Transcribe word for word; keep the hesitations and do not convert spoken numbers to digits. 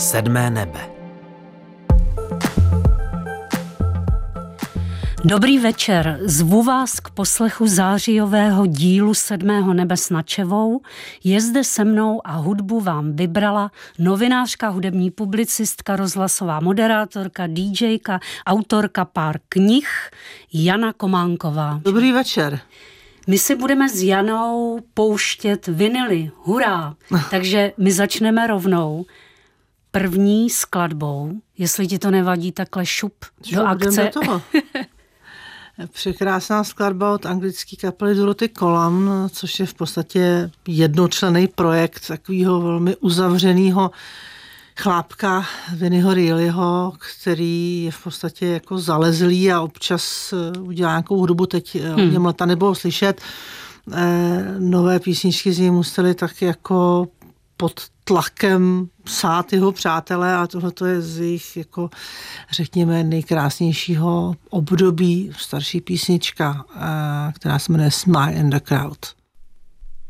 Sedmé nebe. Dobrý večer, zvu vás k poslechu zářijového dílu Sedmého nebe s Načevou. Je zde se mnou a hudbu vám vybrala novinářka, hudební publicistka, rozhlasová moderátorka, DJka, autorka pár knih Jana Kománková. Dobrý večer. My si budeme s Janou pouštět vinily, hurá! Takže my začneme rovnou první skladbou, jestli ti to nevadí, takhle šup Čo, do akce. Do toho. Překrásná skladba od anglické kapely Dorothy Collan, což je v podstatě jednočlenný projekt takového velmi uzavřeného chlápka Vinnyho Reillyho, který je v podstatě jako zalezlý a občas udělá nějakou hudbu, teď hmm. o něm leta nebylo slyšet. Nové písničky z něj museli tak jako pod tlakem psát jeho přátelé a tohle je z jejich, jako řekněme, nejkrásnějšího období, starší písnička, která se jmenuje Smile in the Crowd.